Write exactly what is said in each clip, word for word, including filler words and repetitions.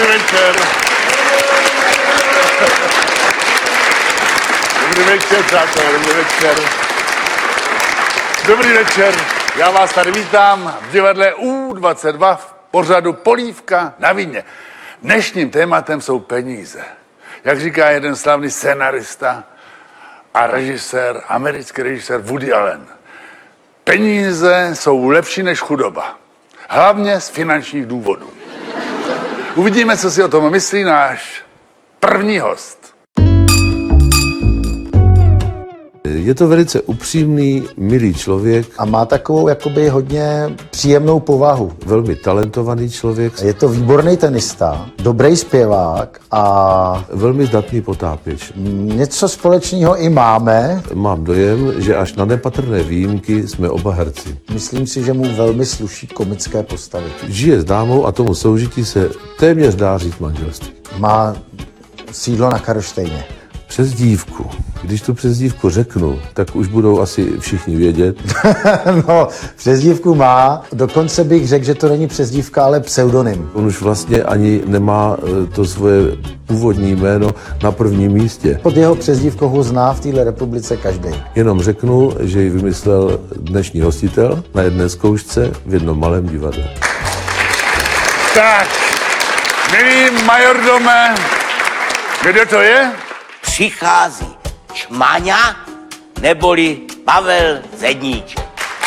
večer. Dobrý večer, přátelé, dobrý večer. Dobrý večer, já vás tady vítám v divadle U dvacet dva v pořadu Polívka na víně. Dnešním tématem jsou peníze. Jak říká jeden slavný scenarista a režisér, americký režisér Woody Allen. Peníze jsou lepší než chudoba. Hlavně z finančních důvodů. Uvidíme, co si o tom myslí náš první host. Je to velice upřímný, milý člověk. A má takovou jakoby hodně příjemnou povahu. Velmi talentovaný člověk. Je to výborný tenista, dobrý zpěvák a velmi zdatný potápěč. něco společného i máme. Mám dojem, že až na nepatrné výjimky jsme oba herci. Myslím si, že mu velmi sluší komické postavy. Žije s dámou a tomu soužití se téměř dá říct manželství. Má sídlo na Karlštejně. Přezdívku. Když tu přezdívku řeknu, tak už budou asi všichni vědět. No, přezdívku má. Dokonce bych řekl, že to není přezdívka, ale pseudonym. On už vlastně ani nemá to svoje původní jméno na prvním místě. Pod jeho přezdívkou ho zná v téhle republice každý. Jenom řeknu, že ji vymyslel dnešní hostitel na jedné zkoušce v jednom malém divadle. Tak, milý majordome, kdo to je? Přichází Čmaňa neboli Pavel Zedníček.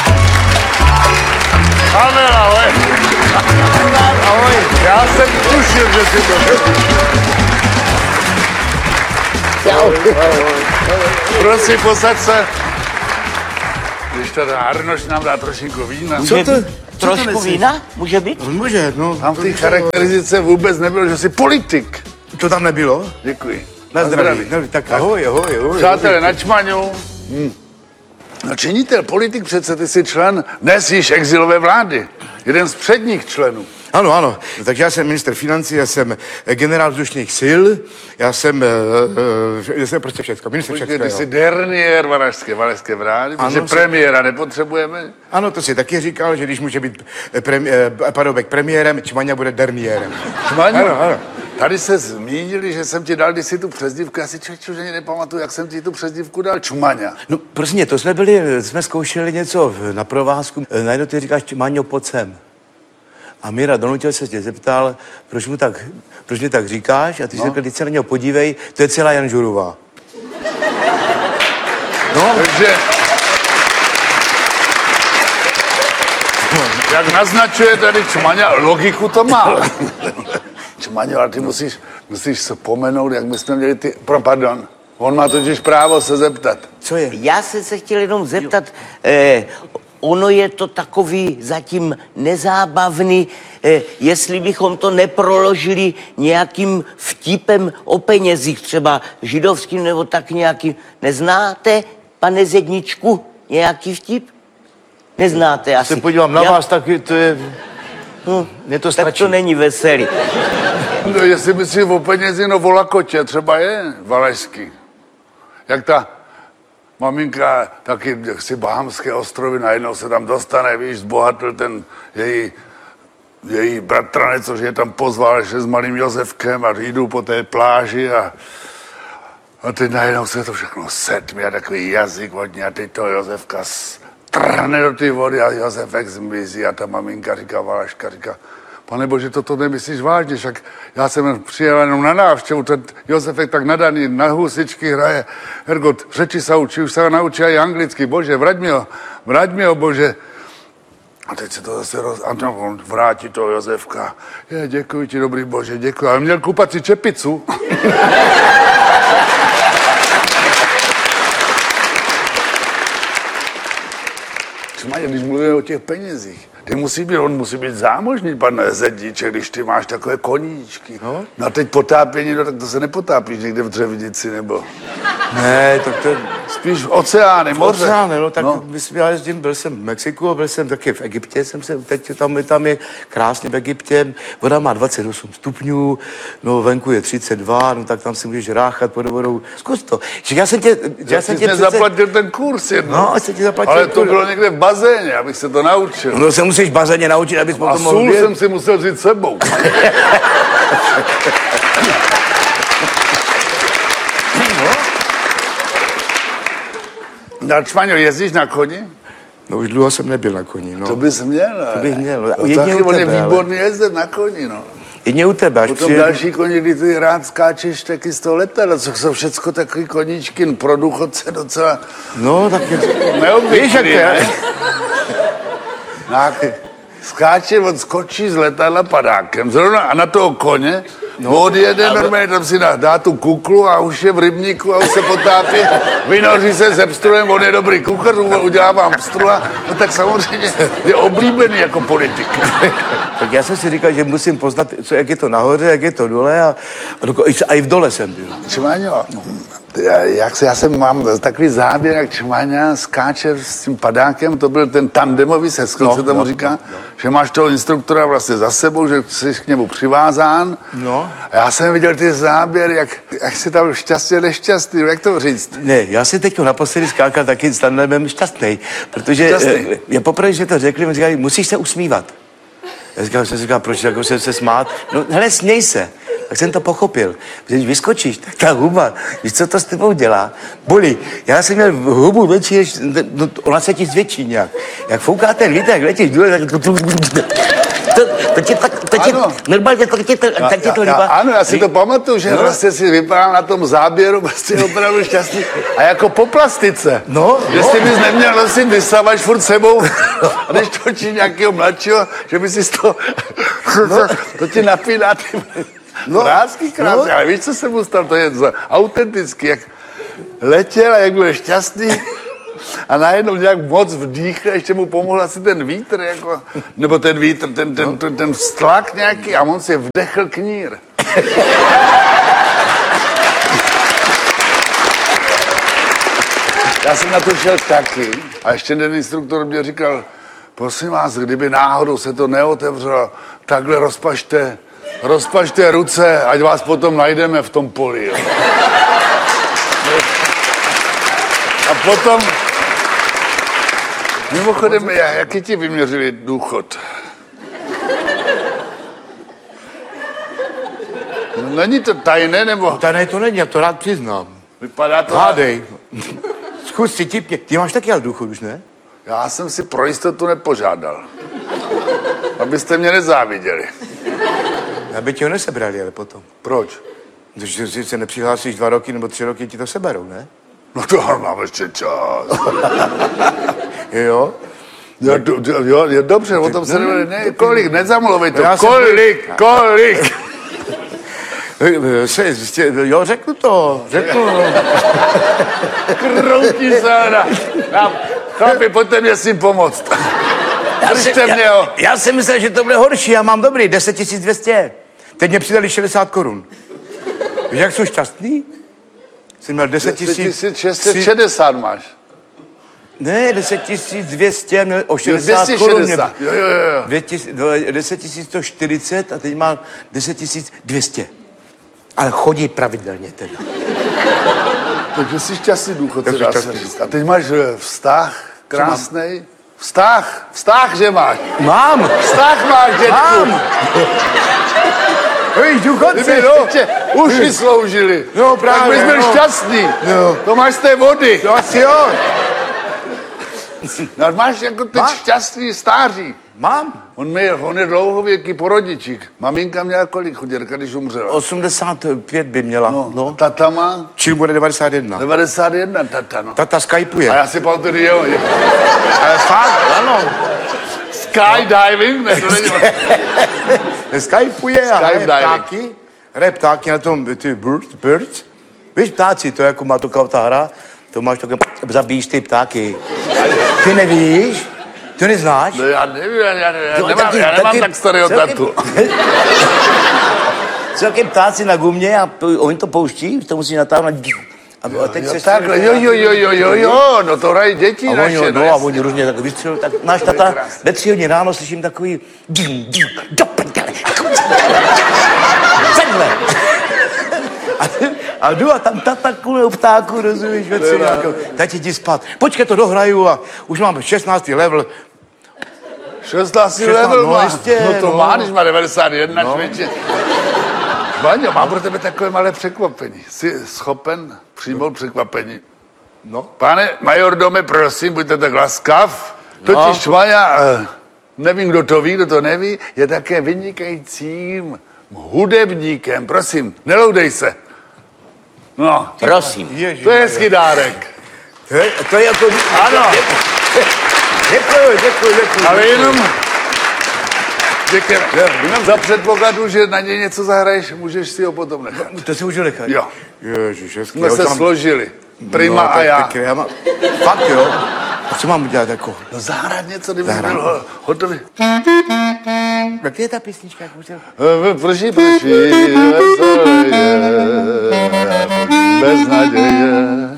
Pavel, ahoj. Ahoj. Já jsem tušil, že si to ahoj, ahoj. Prosím, posaď se. Když teda Arnoš nám dá trošinku vína. Co to? Trošku vína? Může být? Může, no. Tam v té charakteristice vůbec nebylo, že jsi politik. To tam nebylo? Děkuji. Na zdraví. No, tak ahoj, ahoj, ahoj. Přátelé, na Čmaňu. Hm. No, činitel, politik přece, ty jsi člen dnes již exilové vlády. Jeden z předních členů. Ano, ano. Takže já jsem minister financí, já jsem generál vzdušných sil, já jsem, uh, já jsem prostě všechno, minister Počkej, všechno. ty jsi derniér Valašské, Valašské vlády, protože Ano, premiéra nepotřebujeme. Ano, to si taky říkal, že když může být premi, eh, Paroubek premiérem, Čmaňa bude derniérem. Čmaňu, Ano, ano. tady se zmínili, že jsem ti dal kdysi tu přezdívku, já si člověk, že nepamatuju, jak jsem ti tu přezdívku dal, Čmaňa. No prostě, to jsme byli, jsme zkoušeli něco na provázku. Najednou ty říkáš, Maňo, pojď sem. A Míra donutil se tě zeptal, proč mu tak, proč mě tak říkáš? A ty no. jsi řekl, teď se na něho podívej, to je celá Jan Žurová. No, takže... Jak naznačuje tady Čmaňa, logiku to má. Čmaňo, ale ty musíš, musíš se pomenout, jak bychom měli ty... Pardon, on má totiž právo se zeptat. Co je? Já jsem se chtěl jenom zeptat, eh, ono je to takový zatím nezábavný, eh, jestli bychom to neproložili nějakým vtipem o penězích, třeba židovským nebo tak nějakým. Neznáte, pane Zedničku, nějaký vtip? Neznáte asi. Se podívám na Já... vás, tak to je... Hm, Mně to tak stačí. to není veselý. No, jestli myslíš o penězi, no o lakotě třeba je valašský. Jak ta maminka, taky si Bahamské ostrovy, najednou se tam dostane, víš, zbohatl ten její, její bratranec, což je tam pozval ještě s malým Josefkem a jdou po té pláži a, a teď najednou se to všechno setmí a takový jazyk hodně a teď to Josefka trhne do té vody a Josefek zmizí a ta maminka říká, Valaška říká, pane bože, toto nemyslíš vážně, však já jsem přijel jenom na návštěvu, ten Josefek tak nadaný, na husičky hraje, Hergot, řeči se učí, už se naučí i anglicky, bože, vrať mi ho, vrať mi ho, bože. A teď se to zase roz... A no, on vrátí toho Josefka. Je, děkuji ti, dobrý bože, děkuji, ale měl kupat si čepicu. Čmaně, když mluvíme o těch penězích, ty musí být, on musí být zámožný, pan Zedníček, když ty máš takové koníčky. No, no a teď potápění, no tak to se nepotápíš někde v Dřevnici, nebo... Ne, tak to... Spíš v oceány, moře. Oceány, no tak no. myslím, já jezdím, byl jsem v Mexiku a byl jsem taky v Egyptě, jsem se, teď tam, tam je krásně v Egyptě, voda má dvacet osm stupňů, no venku je třicet dva, no tak tam si můžeš ráchat pod vodou, zkus to. Že já jsem tě, já, já jsem tě tě přece... zaplatil ten kurz jedno. No, jsem ti zaplatil ale to kurz. bylo někde v bazéně, abych se to naučil. No se musíš v bazéně naučit, abys a potom mohl sůl vědět. jsem si musel vzít sebou. Na Čmaňo, jezdíš na koni? No už dlouho jsem nebyl na koni, no. To bys měl. To bych měl. No, Jedině taky u on je tebe, ale- výborný jezdec na koni, no. Jedně u tebe, až Potom přijedu. další koni, kdy ty rád skáčeš taky z toho letadla, co jsou všecko takový koníčky, no, pro důchodce docela No, tak je... neobvyklý, Víš, jak to je? ne? Tak skáče, on skočí z letadla padákem, zrovna a na toho koně, no, odjede normálně, tam si dá, dá tu kuklu a už je v rybníku a už se potápí, vynoří se se pstruhem, on je dobrý kuchař, udělá vám pstrua, no tak samozřejmě je oblíbený jako politik. Tak já jsem si říkal, že musím poznat, co, jak je to nahoře, jak je to dole a, a, doko, a i v dole jsem byl. Čmaňo, já, jak se, já jsem mám takový záběr, jak Čmaňa skáče s tím padákem, to byl ten tandemový seskok, No, se tomu no, říká, no, no. Že máš toho instruktora vlastně za sebou, že jsi k němu přivázán. No. A já jsem viděl ty záběry, jak, jak jsi tam šťastně nešťastný, jak to říct? Ne, já jsem teď naposledy skákal taky s tandemem šťastný, protože Šťastný. eh, já poprvé, že to řekli, mi říkali, musíš se usmívat. Já říkal, jsem si říkal, proč jako se, se smát? No hele, směj se. Tak jsem to pochopil. Když vyskočíš, tak ta huba, víš, co to s tebou dělá? Bolí. Já jsem měl hubu větší, než, no, ona se ti zvětší nějak. Jak fouká ten vítr, jak letíš důle, tak to, to, to, to tě tak, to tě, Ano. normálně to, tě, to, tak tě to já, líbá. ano, já si to pamatuju, že No. no. vlastně si vypadal na tom záběru, prostě opravdu šťastný. A jako po plastice. No, Jestli bys neměl nosit vysavač furt sebou, a když točí nějakého mladšího, že by si to, no. to ti napíná ty no. vrásky krásně. No. Ale víš, co se mu stalo? To je za autentický, jak letěl a jak byl šťastný. A najednou nějak moc vdýchl, ještě mu pomohl asi ten vítr, jako, nebo ten vítr, ten, ten, ten, ten stlak nějaký a on si vdechl knír. Já jsem na to šel taky a ještě ten instruktor mě říkal, prosím vás, kdyby náhodou se to neotevřelo, takhle rozpažte, rozpažte ruce, ať vás potom najdeme v tom poli. Jo. A potom, mimochodem, jaký ti vyměřili důchod? No, není to tajné, nebo Ta ne, to není, já to rád přiznám. vypadá to? Hádej. Zkus si tipně. Ty máš taky ale důchod už, ne? Já jsem si pro jistotu nepožádal. Abyste mě nezáviděli. Aby ti ho nesebrali, ale potom. Proč? Když si se nepřihlásíš dva roky nebo tři roky, ti to seberou, ne? No to mám ještě čas. Jo? Jo, do, do, jo, jo dobře, o tom se nebude. Ne, kolik, nezamluvej to. Já jsem- Kolik, kolik. Se, jistě, jo, řeknu to, řeknu. Kroutí záda. Chlapi, pojďte mě s tím pomoct. Držte mě ho. Já jsem myslel, že to bude horší, já mám dobrý, deset tisíc dvě stě. Teď mě přidali šedesát korun. Víš, jak jsou šťastný? Jsem měl deset tisíc... šest set šedesát máš. Ne, deset tisíc dvě stě, měl o šedesát dvě stě korun. šedesát. Jo, jo, jo. deset tisíc sto čtyřicet a teď mám deset tisíc dvě stě. Ale chodí pravidelně teda. Takže jsi šťastný důchodce, Já jsem dá se šťastný. říct. A teď máš eh, vztah krásnej. Vztah, vztah, že máš. Mám! Vztah máš, dětku. Mám! Víš, důchodce! Kdyby ještě uši sloužili, No, právě, tak bys byl no. šťastný. No. To máš z té vody. To asi jo! No, máš jako teď Máš? šťastný stáří. Mám! On, je, on je dlouhověký porodičík. Maminka měla kolik chuděrka, když umřela? osmdesát pět by měla. No, No. tata má Čím bude devadesát jedna. devadesát jedna, tata, no. Tata skypuje. A já si pamatuju, jo, je. Ale fakt, ano. Skydiving, ne, to není. Skypuje a hraje Skydiving. ptáky. Hraje ptáky na tom, ty birds, birds. Víš, ptáci, to je jako má to ta hra, to máš takové, zabíjíš ty ptáky. Ty nevíš? Ty neznáš? No já nevím, já, já, já, Jo, nemám, taky- já nemám taky- tak starého celkem- tatu. Celkem ptáci na gumě a p- oni to pouští, to musí natáhnout. A, a teď Jo, se takhle, jo, jo, jo, jo, jo, jo, no to hrají děti A naše, oni, no, no, a jasně. oni různě tak vystřelují, tak náš To je tata krásný. ve tři hodiny ráno slyším takový dím, dím, do prdele, takhle. A, a jdu a tam tata kvůli ptáku, rozumíš, ve tři ráno. Tati jdi spát, počkej, to dohraju a už mám šestnáctý level. šestnáctý šestnáct, level no, má. jistě, No to no. má, když má devadesát jedna, No. člověče. Váňo, mám pro tebe takové malé překvapení. Jsi schopen přijmout překvapení? No. Pane majordome, prosím, buďte tak laskav. Totiž No. Vaňa, eh, nevím, kdo to ví, kdo to neví, je také vynikajícím hudebníkem. Prosím, neloudej se. No, Prosím. Ježiš, to je hezký dárek. To je, to je jako... Ano, Děkuji, děkuji, děkuji. ale jenom... Děkujeme. Jenom za předpokladu, že na něj něco zahraješ, můžeš si ho potom nechat. To si můžu nechat? Jo, Ježiš, hezký. jsme Já se tam- složili. Prima No, a tak já. pěkně, já mám... Fakt jo? A co mám dělat jako? No zahrát něco, kdyby Zahrát. byl ho- hotový. Jak je ta písnička? Jak můžu... Prší, prší, veselé je, bez naděje.